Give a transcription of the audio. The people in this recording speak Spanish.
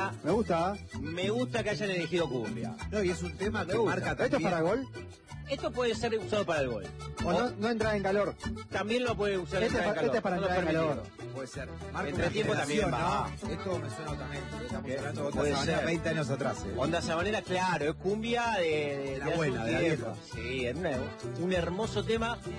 cumbia. Me gusta. Me gusta que hayan elegido cumbia. No, y es un tema que Me gusta. marca ¿Esto es también. para gol? Esto puede ser usado para el gol. ¿O no entra en calor? También lo puede usar Este entrar en calor. es para No lo entrar en calor. permitido. Puede ser. Marca Entre una tiempo también generación, ¿no? Esto me suena también. Estamos Que hablando de puede otra manera ser. 20 años atrás. Onda Sabanera, claro, es cumbia de La hace buena, un de la tiempo. vieja. Sí, es un hermoso tema.